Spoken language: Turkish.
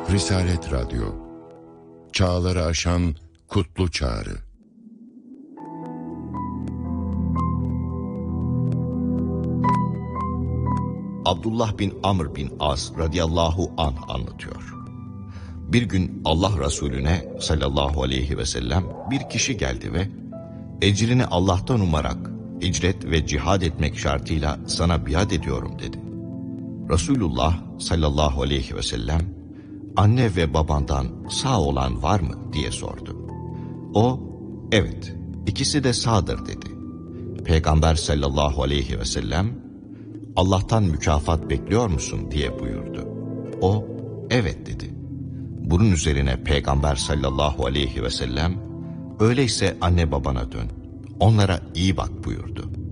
Risalet Radyo, çağları aşan kutlu çağrı. Abdullah bin Amr bin As radıyallahu anh anlatıyor. Bir gün Allah Resulüne sallallahu aleyhi ve sellem bir kişi geldi ve ecrini Allah'tan umarak icret ve cihad etmek şartıyla sana biat ediyorum dedi. Resulullah sallallahu aleyhi ve sellem anne ve babandan sağ olan var mı diye sordu. O evet ikisi de sağdır dedi. Peygamber sallallahu aleyhi ve sellem Allah'tan mükafat bekliyor musun diye buyurdu. O evet dedi. Bunun üzerine Peygamber sallallahu aleyhi ve sellem öyleyse anne babana dön, onlara iyi bak buyurdu.